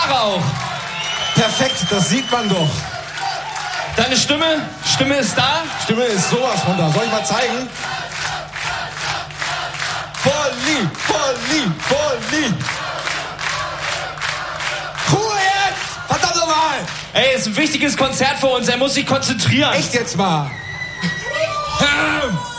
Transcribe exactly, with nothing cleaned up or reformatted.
Haare auch. Perfekt, das sieht man doch. Deine Stimme? Stimme ist da? Stimme ist sowas von da. Soll ich mal zeigen? Voll lieb, voll lieb, voll lieb. Ruhe jetzt! Verdammt nochmal! Ey, ist ein wichtiges Konzert für uns. Er muss sich konzentrieren. Echt jetzt mal!